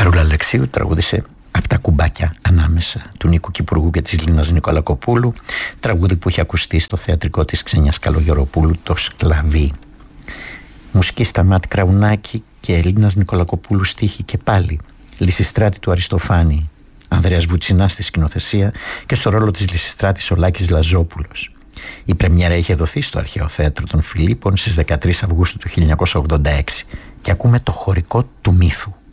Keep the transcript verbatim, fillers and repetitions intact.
Χαρούλα Αλεξίου τραγούδισε «Απ' τα κουμπάκια ανάμεσα» του Νίκου Κυπουργού και της Λίνας Νικολακοπούλου, τραγούδι που είχε ακουστεί στο θεατρικό της Ξένιας Καλογεροπούλου, το «Σκλαβί». Μουσική Σταμάτη Κραουνάκη και Ελλήνας Νικολακοπούλου στίχη και πάλι Λυσιστράτη του Αριστοφάνη, Ανδρέας Βουτσινάς στη σκηνοθεσία και στο ρόλο της Λυσιστράτης ο Λάκης Λαζόπουλος. Η πρεμιέρα είχε δοθεί στο Αρχαίο Θέατρο των Φιλίππων στις δεκατρείς Αυγούστου του χίλια εννιακόσια ογδόντα έξι και ακούμε το χωρικό του Μύθου.